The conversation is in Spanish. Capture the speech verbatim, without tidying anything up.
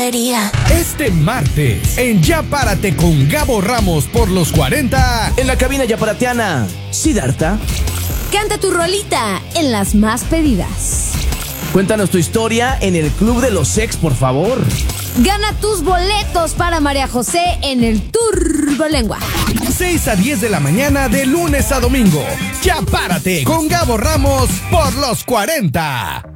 debería. Este martes, en Ya Párate con Gabo Ramos por los cuarenta. En la cabina yaparateana, Siddhartha. Canta tu rolita en las más pedidas. Cuéntanos tu historia en el Club de los Ex, por favor. Gana tus boletos para María José en el Turbolengua. seis a diez de la mañana de lunes a domingo. Ya Párate con Gabo Ramos por los cuarenta.